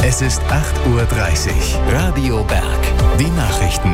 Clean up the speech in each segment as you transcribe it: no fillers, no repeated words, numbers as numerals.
Es ist 8:30 Uhr. Radio Berg. Die Nachrichten.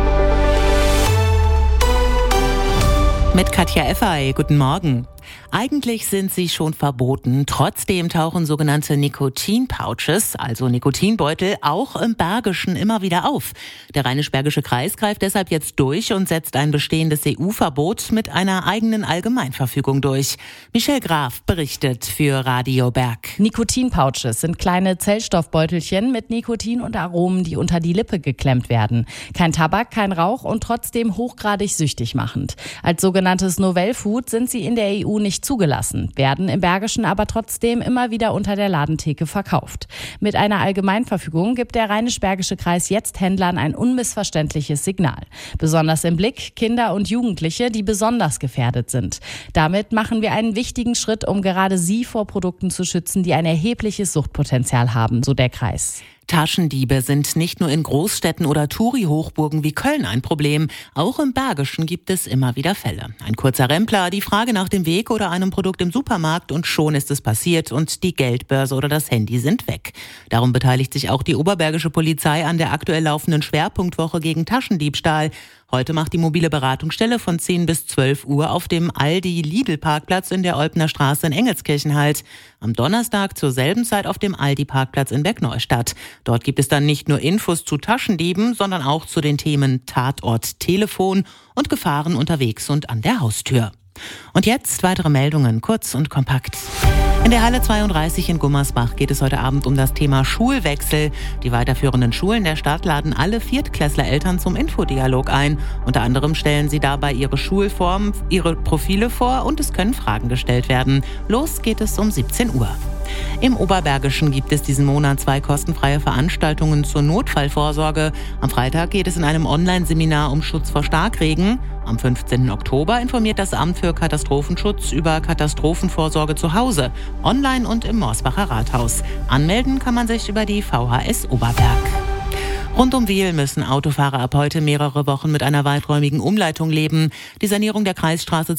Mit Katja Effay, guten Morgen. Eigentlich sind sie schon verboten. Trotzdem tauchen sogenannte Nikotin-Pouches, also Nikotinbeutel, auch im Bergischen immer wieder auf. Der Rheinisch-Bergische Kreis greift deshalb jetzt durch und setzt ein bestehendes EU-Verbot mit einer eigenen Allgemeinverfügung durch. Michelle Graf berichtet für Radio Berg. Nikotin-Pouches sind kleine Zellstoffbeutelchen mit Nikotin und Aromen, die unter die Lippe geklemmt werden. Kein Tabak, kein Rauch und trotzdem hochgradig süchtig machend. Als sogenanntes Novel Food sind sie in der EU nicht zugelassen, werden im Bergischen aber trotzdem immer wieder unter der Ladentheke verkauft. Mit einer Allgemeinverfügung gibt der Rheinisch-Bergische Kreis jetzt Händlern ein unmissverständliches Signal. Besonders im Blick Kinder und Jugendliche, die besonders gefährdet sind. Damit machen wir einen wichtigen Schritt, um gerade sie vor Produkten zu schützen, die ein erhebliches Suchtpotenzial haben, so der Kreis. Taschendiebe sind nicht nur in Großstädten oder Touri-Hochburgen wie Köln ein Problem. Auch im Bergischen gibt es immer wieder Fälle. Ein kurzer Rempler, die Frage nach dem Weg oder einem Produkt im Supermarkt und schon ist es passiert und die Geldbörse oder das Handy sind weg. Darum beteiligt sich auch die Oberbergische Polizei an der aktuell laufenden Schwerpunktwoche gegen Taschendiebstahl. Heute macht die mobile Beratungsstelle von 10 bis 12 Uhr auf dem Aldi-Lidl-Parkplatz in der Olpener Straße in Engelskirchen Halt. Am Donnerstag zur selben Zeit auf dem Aldi-Parkplatz in Bergneustadt. Dort gibt es dann nicht nur Infos zu Taschendieben, sondern auch zu den Themen Tatort, Telefon und Gefahren unterwegs und an der Haustür. Und jetzt weitere Meldungen, kurz und kompakt. In der Halle 32 in Gummersbach geht es heute Abend um das Thema Schulwechsel. Die weiterführenden Schulen der Stadt laden alle Viertklässler-Eltern zum Infodialog ein. Unter anderem stellen sie dabei ihre Schulform, ihre Profile vor und es können Fragen gestellt werden. Los geht es um 17 Uhr. Im Oberbergischen gibt es diesen Monat 2 kostenfreie Veranstaltungen zur Notfallvorsorge. Am Freitag geht es in einem Online-Seminar um Schutz vor Starkregen. Am 15. Oktober informiert das Amt für Katastrophenschutz über Katastrophenvorsorge zu Hause, online und im Morsbacher Rathaus. Anmelden kann man sich über die VHS Oberberg. Rund um Wiel müssen Autofahrer ab heute mehrere Wochen mit einer weiträumigen Umleitung leben. Die Sanierung der Kreisstraße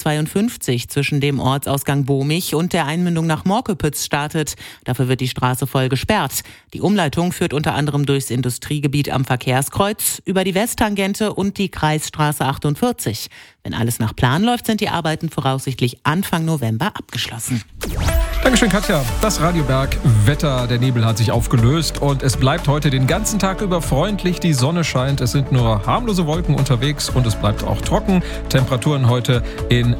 52 zwischen dem Ortsausgang Bohmich und der Einmündung nach Morkepütz startet. Dafür wird die Straße voll gesperrt. Die Umleitung führt unter anderem durchs Industriegebiet am Verkehrskreuz, über die Westtangente und die Kreisstraße 48. Wenn alles nach Plan läuft, sind die Arbeiten voraussichtlich Anfang November abgeschlossen. Dankeschön, Katja. Das Radio Berg Wetter, der Nebel hat sich aufgelöst und es bleibt heute den ganzen Tag über freundlich. Die Sonne scheint, es sind nur harmlose Wolken unterwegs und es bleibt auch trocken. Temperaturen heute in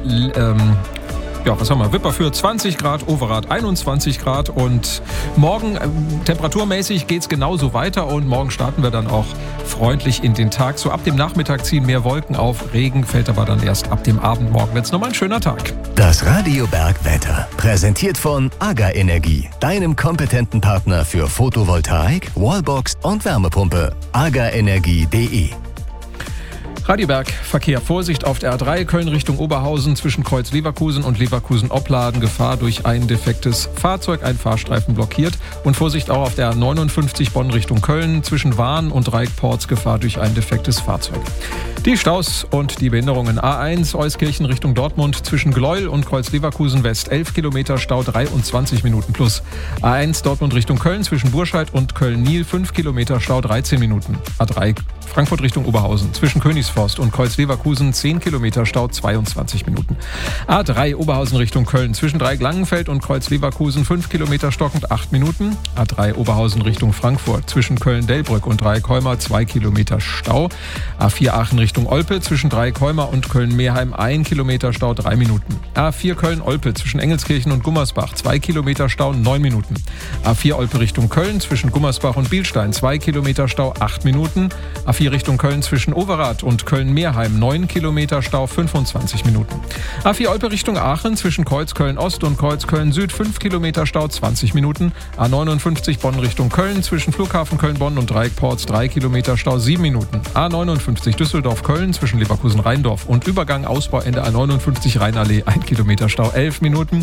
Wipperfürth 20 Grad, Overath 21 Grad und morgen temperaturmäßig geht's genauso weiter und morgen starten wir dann auch freundlich in den Tag. So ab dem Nachmittag ziehen mehr Wolken auf, Regen fällt aber dann erst ab dem Abend. Morgen wird's nochmal ein schöner Tag. Das Radio Berg Wetter, präsentiert von AGA Energie, deinem kompetenten Partner für Photovoltaik, Wallbox und Wärmepumpe. agaenergie.de. Radio Berg, Verkehr, Vorsicht auf der A3 Köln Richtung Oberhausen zwischen Kreuz Leverkusen und Leverkusen-Opladen. Gefahr durch ein defektes Fahrzeug, ein Fahrstreifen blockiert. Und Vorsicht auch auf der A59 Bonn Richtung Köln zwischen Wahn und Dreieckporz. Gefahr durch ein defektes Fahrzeug. Die Staus und die Behinderungen. A1 Euskirchen Richtung Dortmund zwischen Gleuel und Kreuz Leverkusen West 11 Kilometer Stau, 23 Minuten plus. A1 Dortmund Richtung Köln zwischen Burscheid und Köln-Niel 5 Kilometer Stau, 13 Minuten. A3 Frankfurt Richtung Oberhausen zwischen Königsforst und Kreuz Leverkusen 10 Kilometer Stau, 22 Minuten. A3 Oberhausen Richtung Köln zwischen Dreieck-Langenfeld und Kreuz Leverkusen 5 Kilometer stockend, 8 Minuten. A3 Oberhausen Richtung Frankfurt zwischen Köln-Delbrück und Dreieck-Heuma 2 Kilometer Stau. A4 Aachen Richtung Olpe zwischen Dreieck-Heuma und Köln-Meerheim 1 Kilometer Stau, 3 Minuten. A4 Köln-Olpe zwischen Engelskirchen und Gummersbach 2 Kilometer Stau, 9 Minuten. A4 Olpe Richtung Köln zwischen Gummersbach und Bielstein 2 Kilometer Stau, 8 Minuten. A4 Richtung Köln zwischen Overath und Köln-Meerheim 9 Kilometer Stau, 25 Minuten. A4 Olpe Richtung Aachen zwischen Kreuz Köln-Ost und Kreuz Köln-Süd 5 Kilometer Stau, 20 Minuten. A59 Bonn Richtung Köln zwischen Flughafen Köln-Bonn und Dreieckporz 3 Kilometer Stau, 7 Minuten. A59 Düsseldorf-Köln zwischen Leverkusen-Rheindorf und Übergang Ausbauende A59 Rheinallee 1 Kilometer Stau, 11 Minuten.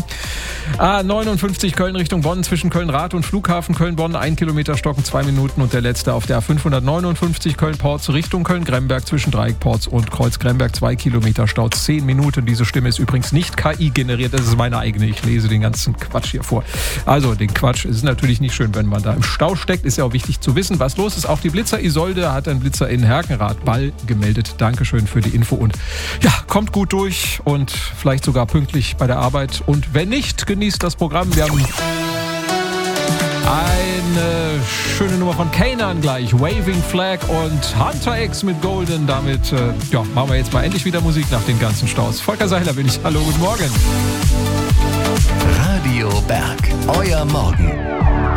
A59 Köln Richtung Bonn zwischen Köln-Rath und Flughafen Köln-Bonn 1 Kilometer Stocken, 2 Minuten. Und der letzte auf der A559 Köln-Porz Richtung Köln-Gremberg zwischen 3 Dreieck Porz und Kreuz Gremberg, 2 Kilometer Stau, 10 Minuten. Diese Stimme ist übrigens nicht KI generiert, das ist meine eigene. Ich lese den ganzen Quatsch hier vor. Also den Quatsch, es ist natürlich nicht schön, wenn man da im Stau steckt. Ist ja auch wichtig zu wissen, was los ist. Auch die Blitzer Isolde hat einen Blitzer in Herkenrath Ball gemeldet. Dankeschön für die Info und ja, kommt gut durch und vielleicht sogar pünktlich bei der Arbeit. Und wenn nicht, genießt das Programm. Wir haben eine schöne Nummer von Kanan gleich. Waving Flag und Hunter X mit Golden. Damit machen wir jetzt mal endlich wieder Musik nach den ganzen Staus. Volker Seiler bin ich. Hallo, guten Morgen. Radio Berg, euer Morgen.